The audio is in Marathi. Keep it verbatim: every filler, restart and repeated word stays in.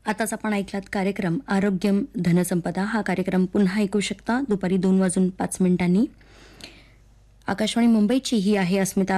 आताच आपण ऐकलात कार्यक्रम आरोग्यम धनसंपदा. हा कार्यक्रम पुन्हा ऐकू शकता दुपारी दोन वाजून पाच मिनिटांनी. आकाशवाणी मुंबईची ही आहे अस्मिता